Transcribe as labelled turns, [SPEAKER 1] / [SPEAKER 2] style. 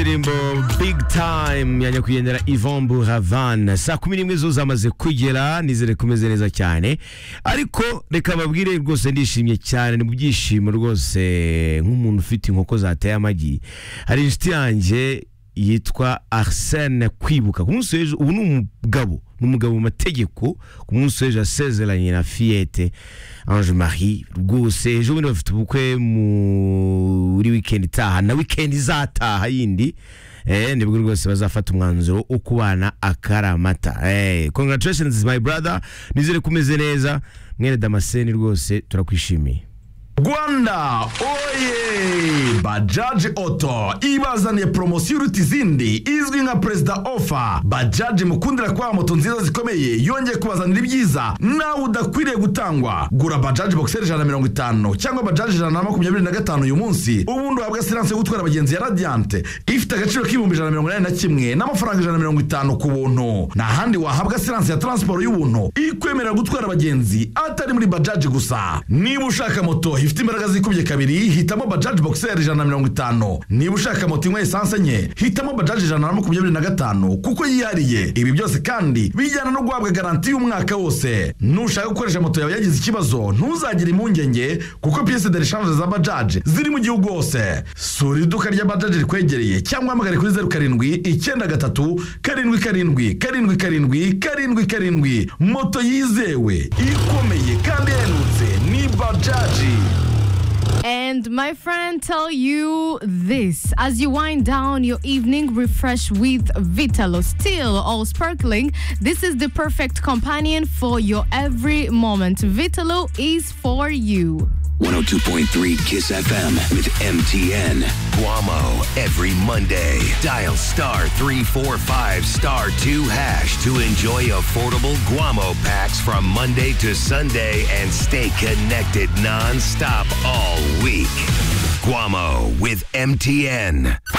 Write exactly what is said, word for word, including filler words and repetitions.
[SPEAKER 1] indirimbo Big Time ya nyakwigendera Yvonne Buravan. Saa kumi n'imwe zo zamaze kugera, nizere kumeze neza cyane, ariko reka babwire rwose ndishimye cyane, ni mu byishimo rwose nk'umuntu ufite inkoko zateye amagi. Hari inshuti yanjye yitwa Arsène Kwibuka, ku munsi w'ejo, ubu ni umugabo n'umugabo mu mategeko, ku munsi w'ejo asezeranye na Fillette Ange Marie. Rwose ejo bundi bafite ubukwe muri weekend itaha na weekend izataha yindi, eh nibwo rwose bazafata umwanzuro wo kubana akaramata. Eh congratulations my brother, nizere kumeze neza mwene Damascene, rwose turakwishimiye.
[SPEAKER 2] Rwanda oye, Bajaj Auto ibazaniye promosiyo uruta izindi izwi nka President Offer. Bajaj mukundira kwa moto nziza zikomeye yongeye kubazanira ibyiza nawe udakwiriye gutangwa. Gura Bajaj Boxer ijana na mirongo itanu cyangwa Bajaj ijana na makumyabiri na gatanu uyu munsi, ubundi uhabwa silence yo gutwara abagenzi ya Radiant ifite agaciro k'ibihumbi ijana na mirongo inani na kimwe n'amafaranga ijana na mirongo itanu ku buntu. N'ahandi wahabwa silence ya transport y'ubuntu ikwemerera gutwara abagenzi atari muri Bajaj gusa. Niba ushaka moto ifite imbaraga zikubye kabiri, hitamo Bajaj Boxer ijana na mirongo itanu. Niba ushaka moto inywa esanse enye, hitamo Bajaj ijana na makumyabiri na gatanu kuko yihariye. Ibi byose kandi bijyana no guhabwa garanti y'umwaka wose. Nushaka gukoresha moto yawe yagize ikibazo, ntuzagire impungenge kuko pièces de rechange za Bajaj ziri mu gihugu hose. Sura iduka rya Bajaj rikwegereye cyangwa hamagare kuri zeru karindwi icyenda gatatu karindwi karindwi karindwi karindwi karindwi karindwi. Moto yizewe, ikomeye kandi ihendutse ni Bajaj.
[SPEAKER 3] And my friend, tell you this: as you wind down your evening, refresh with Vitalo. Still all sparkling, this is the perfect companion for your every moment. Vitalo is for you.
[SPEAKER 4] one oh two point three Kiss F M with M T N. Guamo every Monday. Dial star three four five star two hash to enjoy affordable Guamo packs from Monday to Sunday and stay connected non-stop all week. Guamo with M T N.